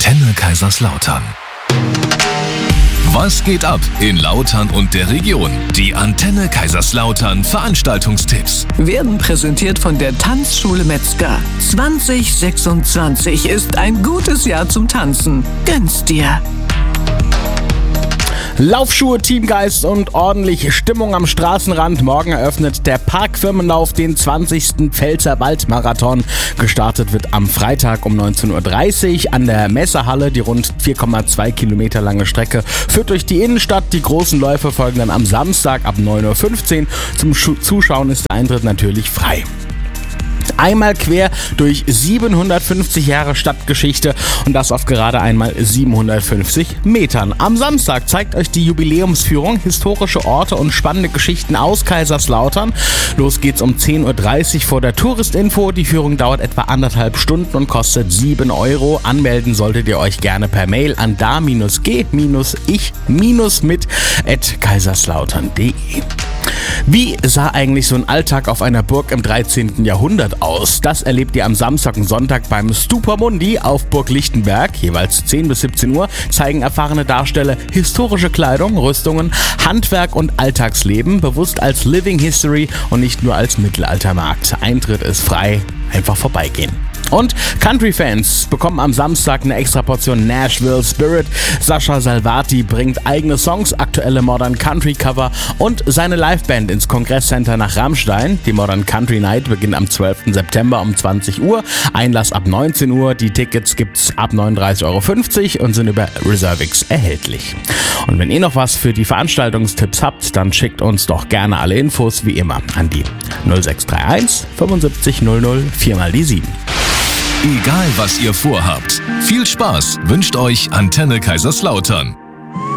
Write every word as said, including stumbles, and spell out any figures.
Antenne Kaiserslautern. Was geht ab in Lautern und der Region? Die Antenne Kaiserslautern Veranstaltungstipps werden präsentiert von der Tanzschule Metzger. zwanzig sechsundzwanzig ist ein gutes Jahr zum Tanzen. Gönn's dir! Laufschuhe, Teamgeist und ordentlich Stimmung am Straßenrand. Morgen eröffnet der Parkfirmenlauf den zwanzigsten Pfälzer Waldmarathon. Gestartet wird am Freitag um neunzehn Uhr dreißig an der Messehalle. Die rund vier Komma zwei Kilometer lange Strecke führt durch die Innenstadt. Die großen Läufe folgen dann am Samstag ab neun Uhr fünfzehn. Zum Zuschauen ist der Eintritt natürlich frei. Einmal quer durch siebenhundertfünfzig Jahre Stadtgeschichte und das auf gerade einmal siebenhundertfünfzig Metern. Am Samstag zeigt euch die Jubiläumsführung historische Orte und spannende Geschichten aus Kaiserslautern. Los geht's um zehn Uhr dreißig vor der Touristinfo. Die Führung dauert etwa anderthalb Stunden und kostet sieben Euro. Anmelden solltet ihr euch gerne per Mail an da-g-ich-mit at kaiserslautern punkt de. Wie sah eigentlich so ein Alltag auf einer Burg im dreizehnten Jahrhundert aus? Das erlebt ihr am Samstag und Sonntag beim Stupa Mundi auf Burg Lichtenberg. Jeweils zehn bis siebzehn Uhr zeigen erfahrene Darsteller historische Kleidung, Rüstungen, Handwerk und Alltagsleben, bewusst als Living History und nicht nur als Mittelaltermarkt. Eintritt ist frei, einfach vorbeigehen. Und Country-Fans bekommen am Samstag eine extra Portion Nashville Spirit. Sascha Salvati bringt eigene Songs, aktuelle Modern Country Cover und seine Liveband ins Kongresscenter nach Rammstein. Die Modern Country Night beginnt am zwölften September um zwanzig Uhr. Einlass ab neunzehn Uhr. Die Tickets gibt's ab neununddreißig Euro fünfzig und sind über Reservix erhältlich. Und wenn ihr noch was für die Veranstaltungstipps habt, dann schickt uns doch gerne alle Infos wie immer an die null sechs drei eins fünfundsiebzig null null vier mal die sieben. Egal was ihr vorhabt, viel Spaß wünscht euch Antenne Kaiserslautern.